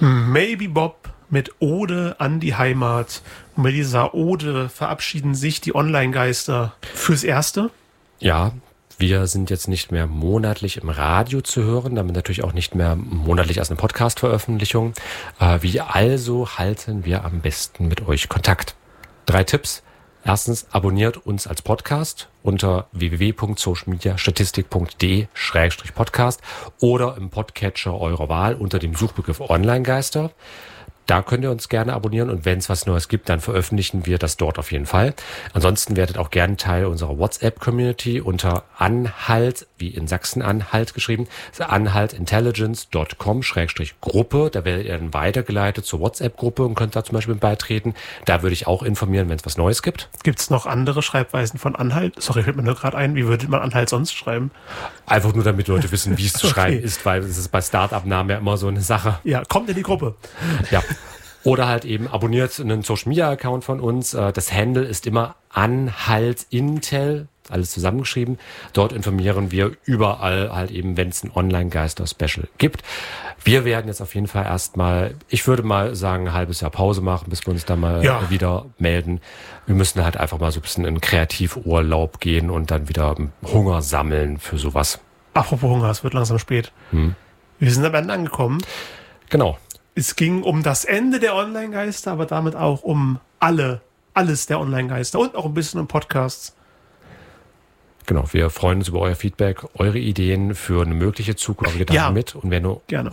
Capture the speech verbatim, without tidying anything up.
Maybe Bob mit Ode an die Heimat. Und mit dieser Ode verabschieden sich die Online-Geister fürs Erste. Ja, wir sind jetzt nicht mehr monatlich im Radio zu hören, damit natürlich auch nicht mehr monatlich als eine Podcast-Veröffentlichung. Äh, wie also halten wir am besten mit euch Kontakt? Drei Tipps. Erstens, abonniert uns als Podcast unter w w w punkt social media statistik punkt d e slash podcast oder im Podcatcher eurer Wahl unter dem Suchbegriff Online-Geister. Da könnt ihr uns gerne abonnieren und wenn es was Neues gibt, dann veröffentlichen wir das dort auf jeden Fall. Ansonsten werdet auch gerne Teil unserer WhatsApp-Community unter Anhalt, wie in Sachsen-Anhalt geschrieben, anhalt intelligence punkt com Schrägstrich Gruppe. Da werdet ihr dann weitergeleitet zur WhatsApp-Gruppe und könnt da zum Beispiel beitreten. Da würde ich auch informieren, wenn es was Neues gibt. Gibt es noch andere Schreibweisen von Anhalt? Sorry, fällt mir nur gerade ein. Wie würde man Anhalt sonst schreiben? Einfach nur, damit Leute wissen, wie es zu Okay. schreiben ist, weil es ist bei Start-up-Namen ja immer so eine Sache. Ja, kommt in die Gruppe. Ja. Oder halt eben abonniert einen Social-Media-Account von uns. Das Handle ist immer Anhalt Intel, alles zusammengeschrieben. Dort informieren wir überall halt eben, wenn es ein Online-Geister-Special gibt. Wir werden jetzt auf jeden Fall erstmal, ich würde mal sagen, ein halbes Jahr Pause machen, bis wir uns da mal Ja. wieder melden. Wir müssen halt einfach mal so ein bisschen in Kreativurlaub gehen und dann wieder Hunger sammeln für sowas. Apropos Hunger, es wird langsam spät. Hm. Wir sind am Ende angekommen. Genau. Es ging um das Ende der Online-Geister, aber damit auch um alle, alles der Online-Geister und auch ein bisschen um Podcasts. Genau, wir freuen uns über euer Feedback, eure Ideen für eine mögliche Zukunft. Wir Ja, mit. Und wenn ihr gerne.